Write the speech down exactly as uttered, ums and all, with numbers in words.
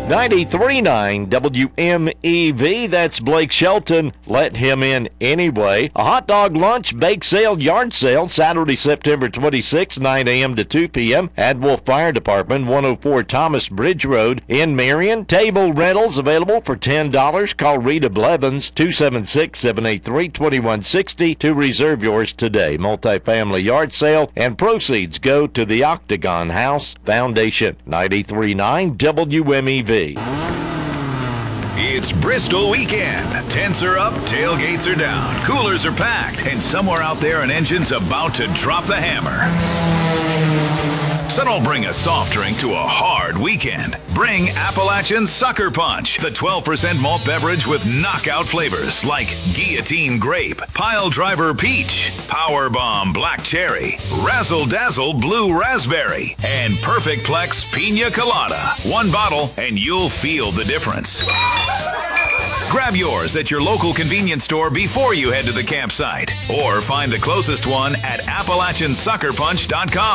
ninety-three point nine W M E V, that's Blake Shelton. Let him in anyway. A hot dog lunch, bake sale, yard sale, Saturday, September twenty-sixth, nine a.m. to two p.m. at Wolf Fire Department, one oh four Thomas Bridge Road in Marion. Table rentals available for ten dollars. Call Rita Blevins, two seven six, seven eight three, two one six zero to reserve yours today. Multifamily yard sale, and proceeds go to the Octagon House Foundation. ninety-three point nine W M E V. It's Bristol weekend. Tents are up, tailgates are down, coolers are packed, and somewhere out there an engine's about to drop the hammer. So don't bring a soft drink to a hard weekend. Bring Appalachian Sucker Punch, the twelve percent malt beverage with knockout flavors like Guillotine Grape, Pile Driver Peach, Power Bomb Black Cherry, Razzle Dazzle Blue Raspberry, and Perfect Plex Pina Colada. One bottle and you'll feel the difference. Grab yours at your local convenience store before you head to the campsite, or find the closest one at Appalachian Sucker Punch dot com.